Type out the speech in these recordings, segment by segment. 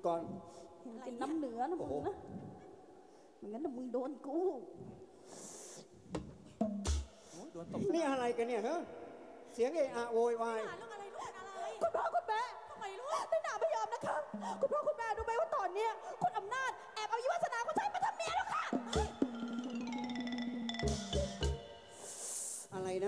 ก่อนเป็นน้ำเหนือนะมึงนะไม่งั้นมึงโดนกูนี่อะไรกันเนี่ยฮะเสียงเอะอะโวยวายเรื่องอะไรลูกเป็นอะไรคุณพ่อคุณแม่ทำไมลูกไม่น่าไม่ยอมนะคะคุณพ่อคุณแม่รู้ไหมว่าตอนเนี้ยคุณอำนาจแอบเอายุวาสนาของฉันมาทำเมียแล้วค่ะอะไรนะ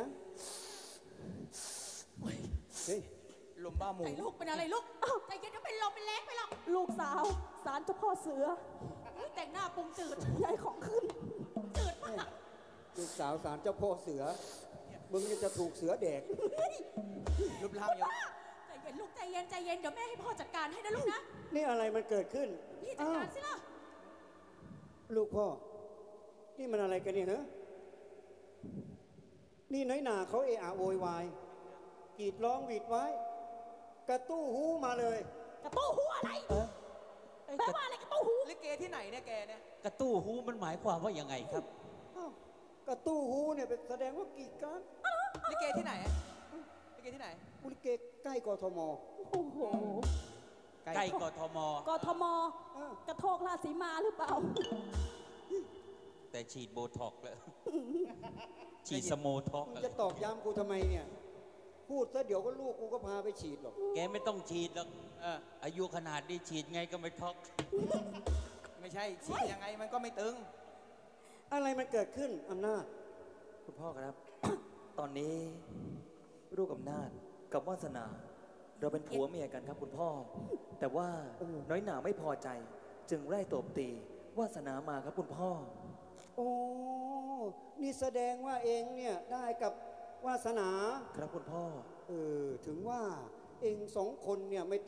เฮ้ยลมบ้าหมูไอ้ลูกเป็นอะไรลูกใจเย็นจะเป็นลมเป็นแรงไปหรอกลูกสาวศาลเจ้าพ่อเสือแต่งหน้าปรุงจืดยายของขึ้นจืดมากลูกสาวศาลเจ้าพ่อเสือมึงจะถูกเสือแดกรูปร่างยังใจเย็นลูกใจเย็นใจเย็นเดี๋ยวแม่ให้พ่อจัดการให้นะลูกนะนี่อะไรมันเกิดขึ้นพี่จัดการสิล่ะลูกพ่อนี่มันอะไรกันเนี่ยฮะนี่น้อยหนาเขาเอะอะโวยวายกรีดร้องหวีดไว้กระตู้หูมาเลยกระตู้หูอะไรแปลว่าอะไรกระตู้หูลิเกที่ไหนเนี่ยแกเนี่ยกระตู้หูมันหมายความว่ายังไงครับอ้าวกระตู้หูเนี่ยเป็นแสดงว่ากรีดกรารลิเกที่ไหนอะลิเกที่ไหนบุริเกใกล้กทมโอ้โหใกล้กทมกทมอ้าวกระโทกราชสีมาหรือเปล่าแต่ฉีดโบท็อกซ์แล้ว ฉีดสโมท็อกซ์มึงแล้วจะตอกย้ำกูทำไมเนี่ยพูดซะเดี๋ยวก็ลูกกูก็พาไปฉีดหรอกแกไม่ต้องฉีดหรอกอายุขนาดนี้ฉีดไงก็ไม่ท็อกไม่ใช่ฉีดยังไงมันก็ไม่ตึงอะไรมันเกิดขึ้นอำนาจคุณพ่อครับ ตอนนี้ลูกอำนาจกับวาสนา เราเป็นผัวเมียกันครับคุณพ่อ แต่ว่าน้อยหนาไม่พอใจ จึงไล่ตบตีวาสนามาครับคุณพ่อโอ้นี่แสดงว่าเองเนี่ยได้กับวาสนาครับคุณพ่อถึงว่าเองสองคนเนี่ยไม่